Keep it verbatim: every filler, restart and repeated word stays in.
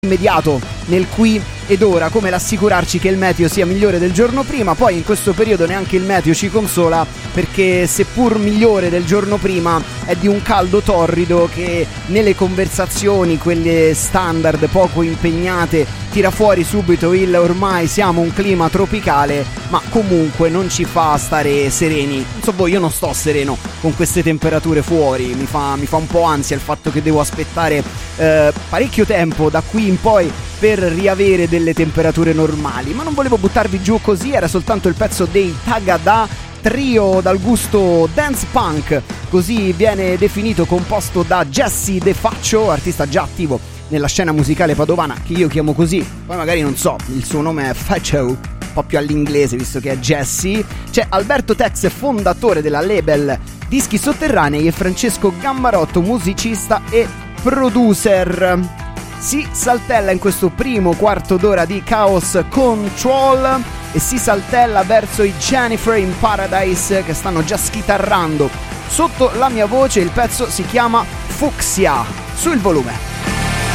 immediato nel qui ed ora, come l'assicurarci che il meteo sia migliore del giorno prima. Poi in questo periodo neanche il meteo ci consola, perché seppur migliore del giorno prima è di un caldo torrido che nelle conversazioni, quelle standard poco impegnate, tira fuori subito il ormai siamo un clima tropicale, ma comunque non ci fa stare sereni. Non so voi, io non sto sereno con queste temperature fuori, mi fa, mi fa un po' ansia il fatto che devo aspettare eh, parecchio tempo da qui in poi per riavere delle temperature normali. Ma non volevo buttarvi giù così, era soltanto il pezzo dei Tagada, trio dal gusto dance punk, così viene definito, composto da Jesse De Faccio, artista già attivo nella scena musicale padovana, che io chiamo così, poi magari non so, il suo nome è Faccio, un po' più all'inglese visto che è Jesse. C'è Alberto Tex, fondatore della label Dischi Sotterranei, e Francesco Gambarotto, musicista e producer. Si saltella in questo primo quarto d'ora di Chaos Control e si saltella verso i Jennifer in Paradise, che stanno già schitarrando sotto la mia voce. Il pezzo si chiama Fucsia. Sul volume.